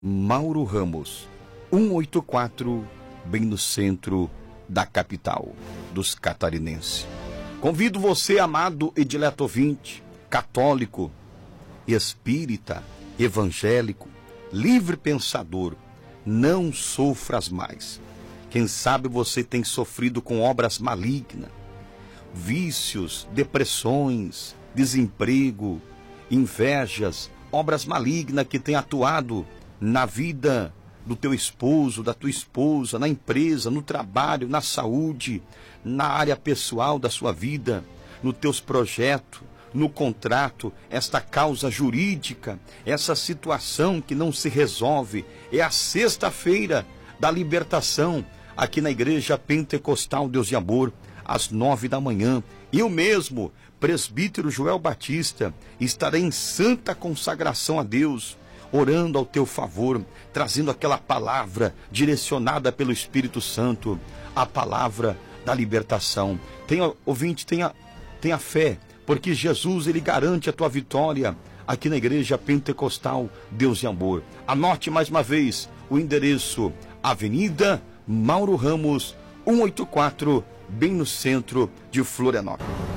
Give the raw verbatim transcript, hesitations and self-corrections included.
Mauro Ramos, cento e oitenta e quatro, bem no centro da capital dos catarinenses. Convido você, amado e dileto ouvinte, católico, espírita, evangélico, livre pensador, não sofras mais. Quem sabe você tem sofrido com obras malignas, vícios, depressões, desemprego, invejas, obras malignas que têm atuado na vida do teu esposo, da tua esposa, na empresa, no trabalho, na saúde, na área pessoal da sua vida, nos teus projetos, no contrato, esta causa jurídica, essa situação que não se resolve. É a sexta-feira da libertação, aqui na Igreja Pentecostal Deus de Amor, às nove da manhã. Eu mesmo, presbítero Joel Batista, estarei em santa consagração a Deus, orando ao teu favor, trazendo aquela palavra direcionada pelo Espírito Santo, a palavra da libertação. Tenha, ouvinte, tenha, tenha fé, porque Jesus, ele garante a tua vitória aqui na Igreja Pentecostal Deus de Amor. Anote mais uma vez o endereço: Avenida Mauro Ramos, cento e oitenta e quatro, bem no centro de Florianópolis.